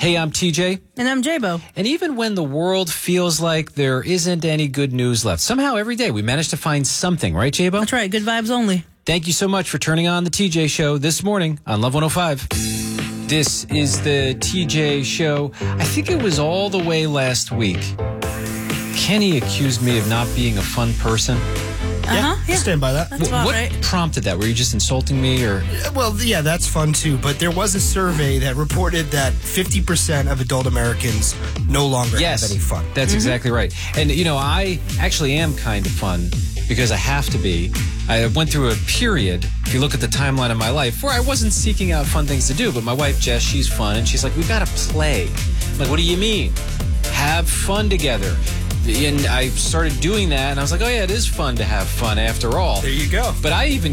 Hey, I'm TJ. And I'm J-Bo. And even when the world feels like there isn't any good news left, somehow every day we manage to find something, right, J-Bo? That's right. Good vibes only. Thank you so much for turning on the TJ Show this morning on Love 105. This is the TJ Show. I think it was all the way last week. Kenny accused me of not being a fun person. Yeah. Stand by that. That's about What right. prompted that? Were you just insulting me or? Well, yeah, that's fun too. But there was a survey that reported that 50% of adult Americans no longer have any fun. That's exactly right. And, you know, I actually am kind of fun because I have to be. I went through a period, if you look at the timeline of my life, where I wasn't seeking out fun things to do. But my wife, Jess, she's fun. And she's like, we got to play. I'm like, what do you mean? Have fun together. And I started doing that, and I was like, oh, yeah, it is fun to have fun after all. There you go. But I even